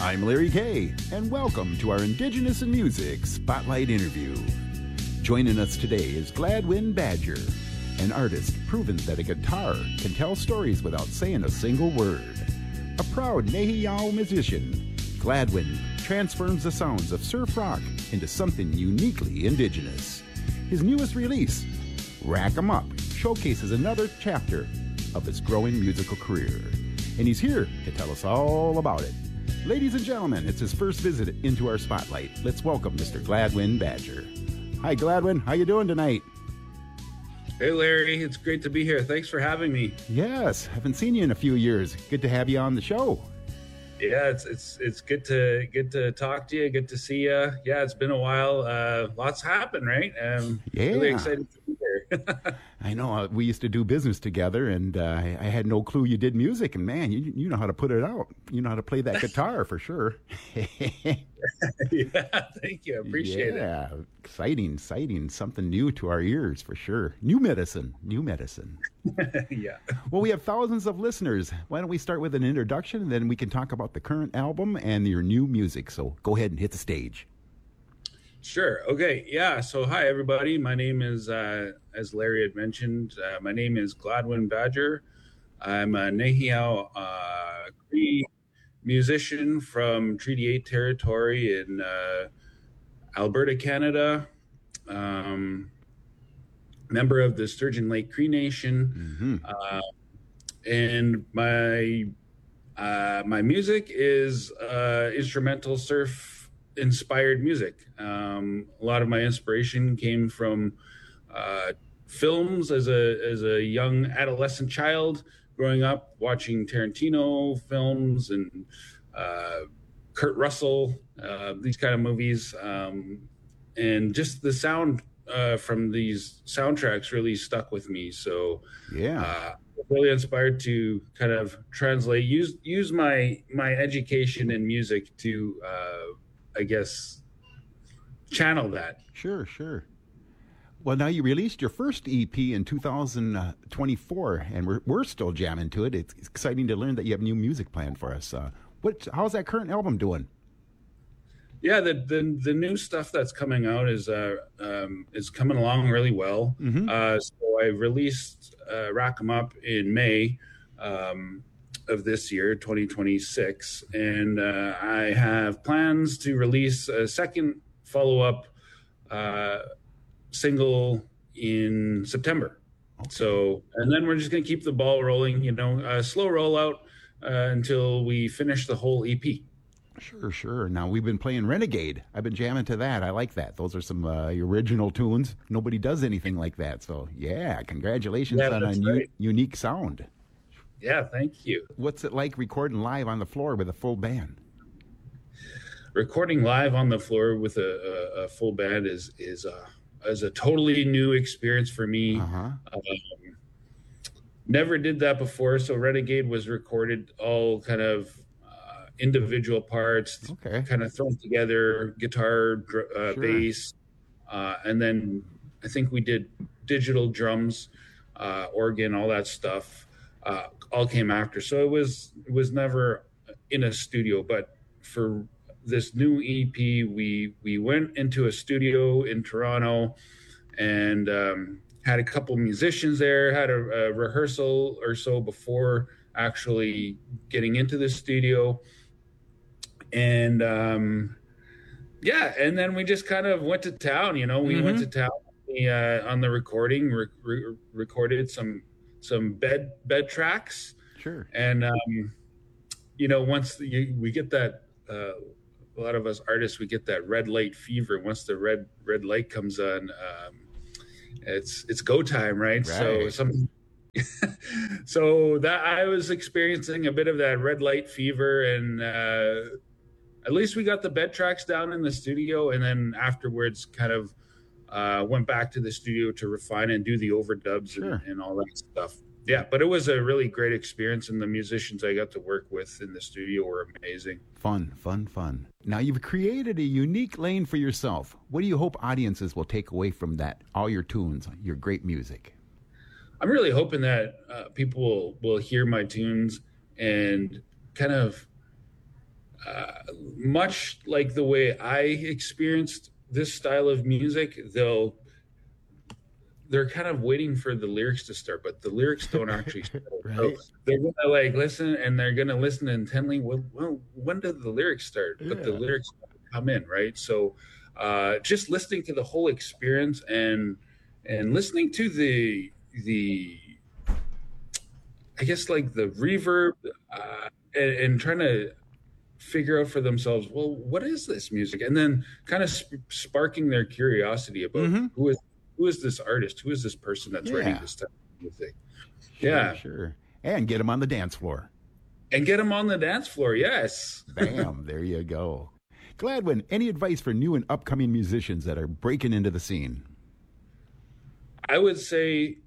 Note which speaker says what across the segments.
Speaker 1: I'm Larry Kay, and welcome to our Indigenous in Music Spotlight interview. Joining us today is Gladwin Badger, an artist proven that a guitar can tell stories without saying a single word. A proud Nehiyaw musician, Gladwin transforms the sounds of surf rock into something uniquely Indigenous. His newest release, Rack 'Em Up, showcases another chapter of his growing musical career. And he's here to tell us all about it. Ladies and gentlemen, it's his first visit into our spotlight. Let's welcome Mr. Gladwin Badger. Hi, Gladwin. How you doing tonight?
Speaker 2: Hey, Larry. It's great to be here. Thanks for having me.
Speaker 1: Yes, haven't seen you in a few years. Good to have you on the show.
Speaker 2: Yeah, it's good to talk to you. Good to see you. Yeah, it's been a while. Lots happened, right? Really excited to be here.
Speaker 1: I know. We used to do business together, and I had no clue you did music. And man, you know how to put it out. You know how to play that guitar for sure.
Speaker 2: Yeah, thank you. I appreciate it.
Speaker 1: Yeah, exciting. Something new to our ears for sure. New medicine.
Speaker 2: Yeah.
Speaker 1: Well, we have thousands of listeners. Why don't we start with an introduction, and then we can talk about the current album and your new music. So go ahead and hit the stage.
Speaker 2: Sure. Okay. Yeah. So, hi, everybody. My name is, as Larry had mentioned, my name is Gladwin Badger. I'm a Nehiyaw Cree musician from Treaty 8 territory in Alberta, Canada. Member of the Sturgeon Lake Cree Nation. And my music is instrumental surf inspired music. A lot of my inspiration came from films as a young adolescent child, growing up watching Tarantino films and Kurt Russell, these kind of movies, and just the sound from these soundtracks really stuck with me. So really inspired to kind of translate, use my education in music to I guess channel that.
Speaker 1: Sure. Well, now you released your first EP in 2024, and we're still jamming to it. It's exciting to learn that you have new music planned for us. How's that current album doing?
Speaker 2: Yeah, the new stuff that's coming out is coming along really well. So I released Rack 'Em Up in May of this year, 2026, and I have plans to release a second follow-up single in September. Okay. So, and then we're just going to keep the ball rolling, slow rollout until we finish the whole EP.
Speaker 1: Sure. Now, we've been playing Renegade. I've been jamming to that. I like that. Those are some original tunes. Nobody does anything like that. So, yeah, congratulations on a unique sound.
Speaker 2: Yeah, thank you.
Speaker 1: What's it like recording live on the floor with a full band?
Speaker 2: Recording live on the floor with a full band is a totally new experience for me. Never did that before. So Renegade was recorded all kind of individual parts, kind of thrown together, guitar, bass, and then I think we did digital drums, organ, all that stuff. All came after. So it was never in a studio, but for this new EP, we went into a studio in Toronto and had a couple musicians there, had a rehearsal or so before actually getting into the studio. And and then we just kind of went to town, we went to town on the recording, recorded some bed tracks.
Speaker 1: Sure.
Speaker 2: And once we get that, a lot of us artists, we get that red light fever. Once the red light comes on, it's go time, right? So that I was experiencing a bit of that red light fever, and at least we got the bed tracks down in the studio, and then afterwards kind of went back to the studio to refine and do the overdubs and all that stuff. Yeah, but it was a really great experience, and the musicians I got to work with in the studio were amazing.
Speaker 1: Fun. Now, you've created a unique lane for yourself. What do you hope audiences will take away from that, all your tunes, your great music?
Speaker 2: I'm really hoping that people will hear my tunes and kind of much like the way I experienced this style of music, they're kind of waiting for the lyrics to start, but the lyrics don't actually start.
Speaker 1: Right.
Speaker 2: So they're gonna like listen, and they're gonna listen intently. Well, when did the lyrics start? But the lyrics come in, right? So just listening to the whole experience and listening to the I guess like the reverb and trying to figure out for themselves, well, what is this music? And then kind of sparking their curiosity about who is this artist? Who is this person that's writing this type of music?
Speaker 1: Sure. And get them on the dance floor.
Speaker 2: Yes.
Speaker 1: Bam, there you go. Gladwin, any advice for new and upcoming musicians that are breaking into the scene?
Speaker 2: I would say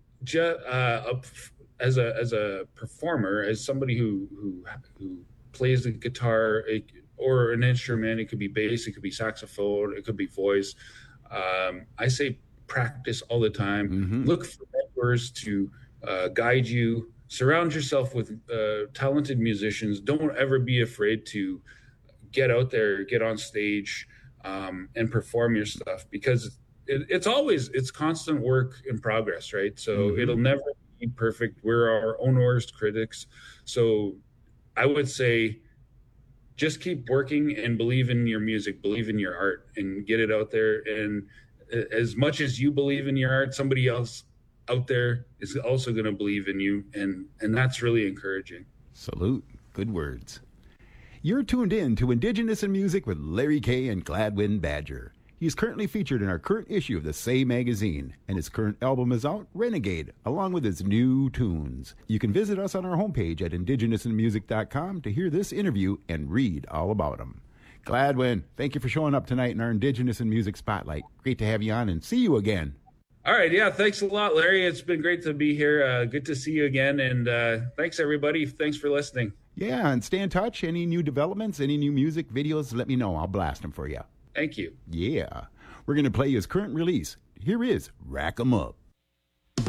Speaker 2: as a performer, as somebody who plays the guitar or an instrument, it could be bass, it could be saxophone, it could be voice. I say practice all the time. Look for mentors to guide you. Surround yourself with talented musicians. Don't ever be afraid to get out there, get on stage, and perform your stuff, because it's constant work in progress, right? So it'll never be perfect. We're our own worst critics. So I would say just keep working and believe in your music, believe in your art, and get it out there. And as much as you believe in your art, somebody else out there is also going to believe in you. And that's really encouraging.
Speaker 1: Salute. Good words. You're tuned in to Indigenous in Music with Larry Kay and Gladwin Badger. He's currently featured in our current issue of the Say magazine, and his current album is out, Renegade, along with his new tunes. You can visit us on our homepage at indigenousinmusic.com to hear this interview and read all about him. Gladwin, thank you for showing up tonight in our Indigenous in Music Spotlight. Great to have you on, and see you again.
Speaker 2: All right, yeah, thanks a lot, Larry. It's been great to be here. Good to see you again, and thanks, everybody. Thanks for listening.
Speaker 1: Yeah, and stay in touch. Any new developments, any new music videos, let me know. I'll blast them for you.
Speaker 2: Thank you.
Speaker 1: Yeah. We're going to play his current release. Here is Rack 'em Up.